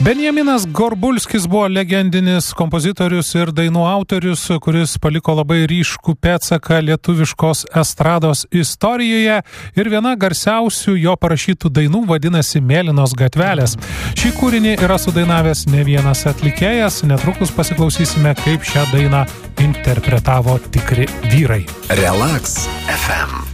Benjaminas Gorbulskis buvo legendinis kompozitorius ir dainų autorius, kuris paliko labai ryškų pėdsaką lietuviškos estrados istorijoje ir viena garsiausių jo parašytų dainų vadinasi Mėlynos gatvelės. Šį kūrinį yra sudainavęs ne vienas atlikėjas, netrukus pasiklausysime, kaip šią dainą interpretavo tikri vyrai. Relax FM.